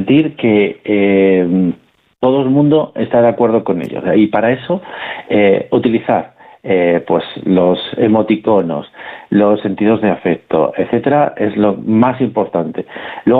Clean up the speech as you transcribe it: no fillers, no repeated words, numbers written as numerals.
sentir que todo el mundo está de acuerdo con ellos. Y para eso, utilizar pues los emoticonos, los sentidos de afecto, etcétera, es lo más importante. Luego,